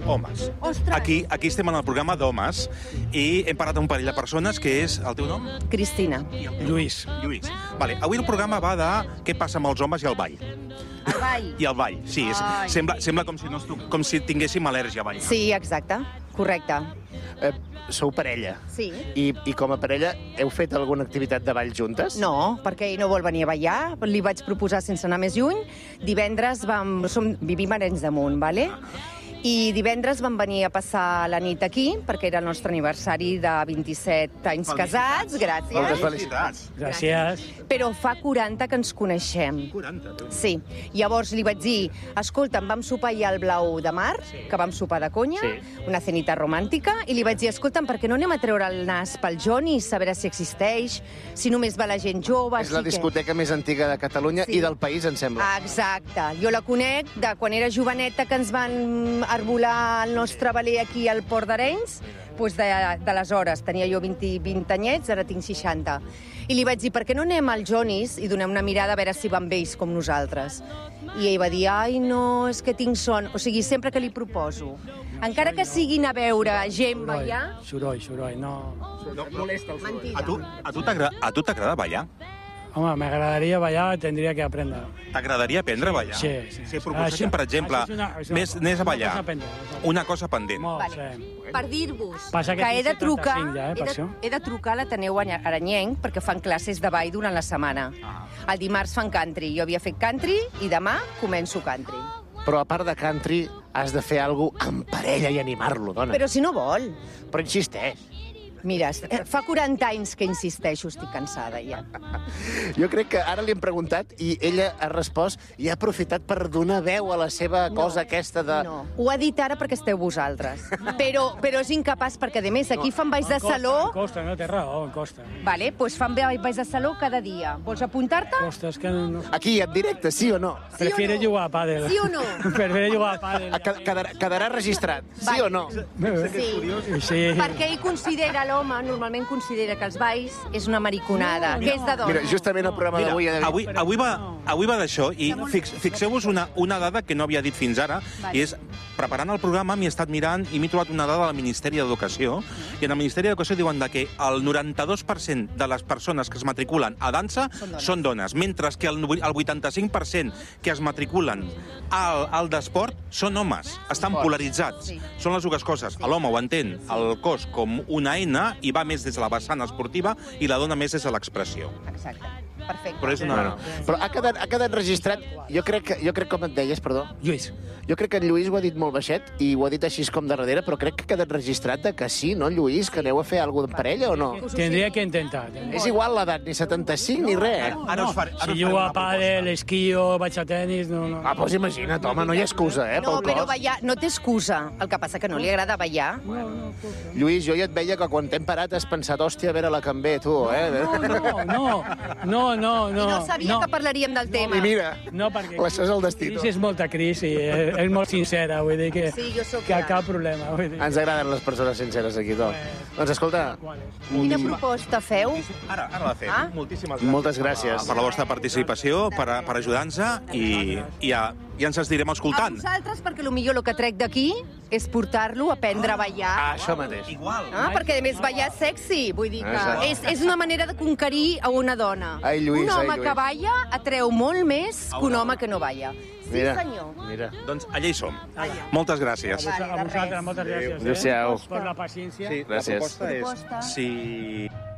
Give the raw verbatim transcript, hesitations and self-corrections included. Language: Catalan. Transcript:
homes. Ostres! Aquí, aquí estem en el programa d'homes i hem parlat amb un parell de persones, que és el teu nom? Cristina. Lluís. Lluís. Vale, avui el programa va de què passa amb els homes i el ball. El ball. I el ball, sí. És, sembla, sembla com si, no, com si tinguéssim al·lèrgia a ballar. Sí, exacte. Correcte. Eh, sou parella. Sí. I, I com a parella heu fet alguna activitat de ball juntes? No, perquè ell no vol venir a ballar. Li vaig proposar sense anar més lluny. Divendres vam... Som, vivim a Arenys de Munt, vale? I divendres vam venir a passar la nit aquí, perquè era el nostre aniversari de vint-i-set anys casats. Gràcies. Moltes felicitats. Gràcies. Però fa quaranta que ens coneixem. quaranta, tu. Sí. Llavors li vaig dir, escolta, vam sopar ahir al Blau de Mar, que vam sopar de conya, Sí. una cenita romàntica, i li vaig dir, escolta'm, per què no anem a treure el nas pel Jonis, a veure si existeix, si només va la gent jove... És la si què?" discoteca més antiga de Catalunya Sí. i del país, em sembla. Exacte. Jo la conec de quan era joveneta, que ens van arbolar el nostre valer aquí al Port d'Arenys, doncs de, d'aleshores. Tenia jo vint, vint anyets, ara tinc seixanta. I li vaig dir, per què no anem al Jonis i donem una mirada a veure si van vells com nosaltres? I ell va dir, ai, no, és que tinc son. O sigui, sempre que li proposo. Encara que siguin a veure gent ballar... Soroll, soroll, no... Mentida. A tu, a tu t'agrada a tu t'agrada ballar? Home, m'agradaria ballar, tendria que aprendre. T'agradaria aprendre a ballar? Sí, sí. Si proposessin, Això- per exemple, això és una- això- més, anés a una ballar, cosa pendent, això. una cosa pendent. Molt, Vale. sí. Per dir-vos Passa que que he de tinc trucar, setanta-cinc ja, eh, per he, això. de, he de trucar a l'Ateneu Aranyenc perquè fan classes de ball durant la setmana. El dimarts fan country. Jo havia fet country i demà començo country. Però a part de country, has de fer alguna cosa amb parella i animar-lo, dona. Però si no vol. Però insisteix. Mira, fa quaranta anys que insisteixo, estic cansada ja. Jo crec que ara li hem preguntat i ella ha respost i ha aprofitat per donar veu a la seva cosa aquesta de... No, ho ha dit ara perquè esteu vosaltres. Però, però és incapaç perquè, a més, aquí fan balls de Em costa, saló... Em costa, no té raó, em costa. Vale, doncs fan balls de saló cada dia. Vols apuntar-te? Costa, és que no... Aquí, en directe, sí o no? Sí o Prefiere no? jugar a pàdel. Sí o no? Prefiere jugar a pàdel. Ah, qued- Quedarà, quedarà registrat, sí Vale. o no? Sí. Sí. Perquè ell considera, l'home, normalment considera que els balls és una mariconada, No, que és de dona. Mira, justament el programa Mira, d'avui... ha de dir- avui, avui va, avui va d'això i fix, fixeu-vos una, una dada que no havia dit fins ara, Vale. i és, preparant el programa m'he estat mirant i m'he trobat una dada del Ministeri d'Educació, i en el Ministeri d'Educació diuen de que el noranta-dos per cent de les persones que es matriculen a dansa Són dones. són dones, mentre que el, el vuitanta-cinc per cent que es matriculen al, al d'esport són homes. Estan Esport. polaritzats. Sí. Són les dues coses. L'home ho entén el cos com una eina i va més des de la vessant esportiva i la dona més des de l'expressió. Exacte. Perfecte. Però és una... Bueno, però ha quedat, ha quedat registrat... Jo crec, que, jo crec com et deies, perdó. Lluís. Jo crec que en Lluís ho ha dit molt baixet i ho ha dit així com de darrere, però crec que ha quedat registrat de que sí, no, Lluís? Que aneu a fer alguna cosa en parella o no? Tendria que intentar. És igual l'edat, ni setanta-cinc ni res, eh? Ara us faré, ara Si us faré jugo una a pàdel, esquio, vaig a tennis, no, no. Ah, doncs imagina't, home, no hi ha excusa, eh, No, pel però cos. ballar no té excusa. El que passa que no li agrada ballar. Lluís, jo ja et veia que quan t'hem parat has pensat, hòstia, a veure la que em ve, tu, eh? No, no, no, no, no, I no. no sabia que parlaríem del tema. I mira, No, perquè això és el destí. Cris és molta Cris i és, és molt sincera, vull dir que, Sí, jo sóc que gran. cap problema. Vull dir. Ens agraden les persones sinceres aquí, tu. Doncs escolta, Quina proposta feu? Ara, ara la fem. Ah? Moltíssimes gràcies. Moltes gràcies. Per la vostra participació, per, per ajudar-nos i, i ja, ja ens estirem A escoltant. vosaltres, perquè potser el que trec d'aquí és portar-lo a aprendre a ballar. ah, això mateix. Igual. Ah, perquè, a més, ballar és sexy. Vull dir que Exacte. és, és una manera de conquerir a una dona. Ai, Lluís, un home ai, Lluís. que balla atreu molt més que un home que no balla. Sí, Mira, senyor. mira. Doncs allà hi som. Moltes gràcies. Vale, de A vosaltres, res. moltes gràcies. Adéu-siau. Per la paciència. Gràcies. La proposta és, si